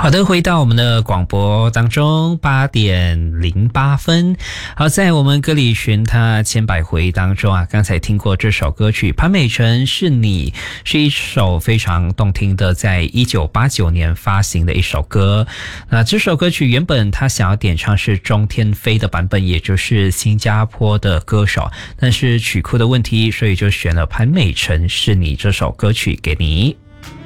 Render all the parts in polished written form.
好的，回到我们的广播当中，8:08。好，在我们歌里寻他千百回当中啊，刚才听过这首歌曲《潘美辰是你》，是一首非常动听的，在1989年发行的一首歌。那这首歌曲原本他想要点唱是钟天飞的版本，也就是新加坡的歌手，但是曲库的问题，所以就选了《潘美辰是你》这首歌曲给你。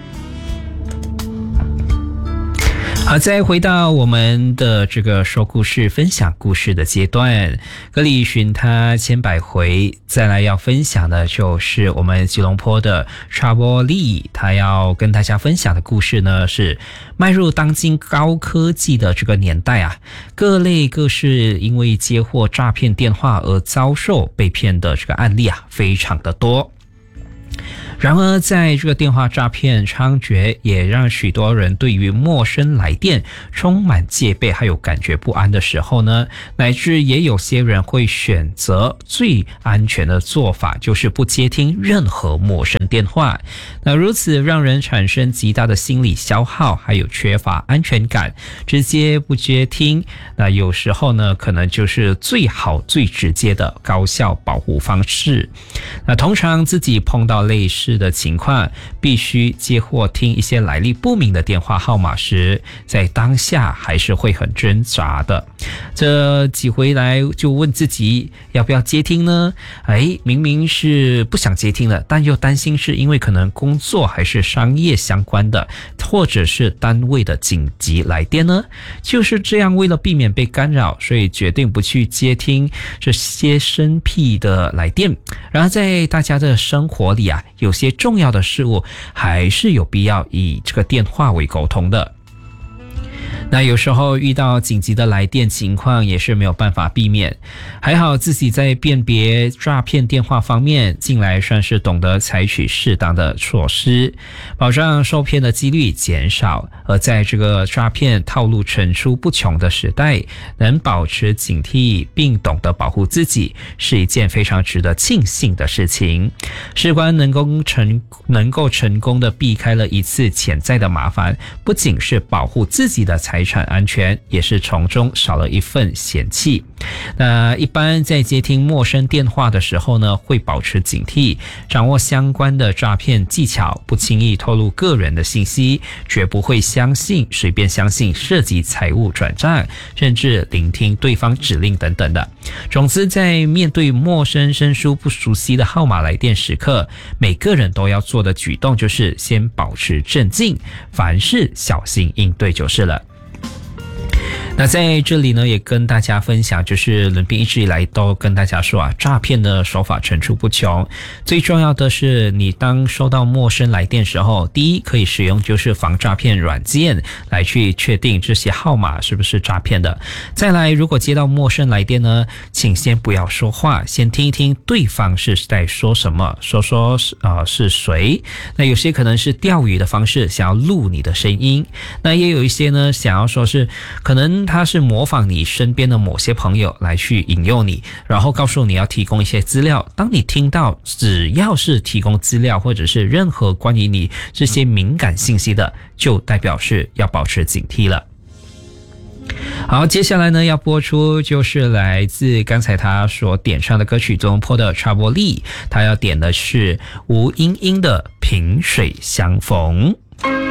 好，再回到我们的这个说故事、分享故事的阶段，歌里寻他千百回，再来要分享的就是我们吉隆坡的查波利，他要跟大家分享的故事呢，是迈入当今高科技的这个年代啊，各类各式因为接获诈骗电话而遭受被骗的这个案例啊，非常的多。然而在这个电话诈骗猖獗，也让许多人对于陌生来电充满戒备还有感觉不安的时候呢，乃至也有些人会选择最安全的做法，就是不接听任何陌生电话。那如此让人产生极大的心理消耗，还有缺乏安全感，直接不接听，那有时候呢可能就是最好最直接的高效保护方式。那通常自己碰到类似的情况，必须接或听一些来历不明的电话号码时，在当下还是会很挣扎的。这几回来就问自己要不要接听呢？明明是不想接听的，但又担心是因为可能工作还是商业相关的，或者是单位的紧急来电呢？就是这样，为了避免被干扰，所以决定不去接听这些生僻的来电。然而在大家的生活里啊，有些重要的事物还是有必要以这个电话为沟通的。那有时候遇到紧急的来电情况也是没有办法避免，还好自己在辨别诈骗电话方面近来算是懂得采取适当的措施，保障受骗的几率减少。而在这个诈骗套路层出不穷的时代，能保持警惕并懂得保护自己，是一件非常值得庆幸的事情。事关能够成功的避开了一次潜在的麻烦，不仅是保护自己的财产安全，也是从中少了一份嫌弃。那一般在接听陌生电话的时候呢，会保持警惕，掌握相关的诈骗技巧，不轻易透露个人的信息，绝不会随便相信涉及财务转账，甚至聆听对方指令等等的。总之，在面对陌生生疏不熟悉的号码来电时刻，每个人都要做的举动就是先保持镇静，凡事小心应对就是了。那在这里呢，也跟大家分享，就是伦斌一直以来都跟大家说啊，诈骗的手法层出不穷。最重要的是，你当收到陌生来电时候，第一可以使用就是防诈骗软件来去确定这些号码是不是诈骗的。再来，如果接到陌生来电呢，请先不要说话，先听一听对方是在说什么，说是谁。那有些可能是钓鱼的方式，想要录你的声音。那也有一些呢，想要说是可能他是模仿你身边的某些朋友来去引诱你，然后告诉你要提供一些资料。当你听到只要是提供资料或者是任何关于你这些敏感信息的，就代表是要保持警惕了。好，接下来呢要播出就是来自刚才他所点唱的歌曲中坡的查波利，他要点的是吴英英的萍水相逢。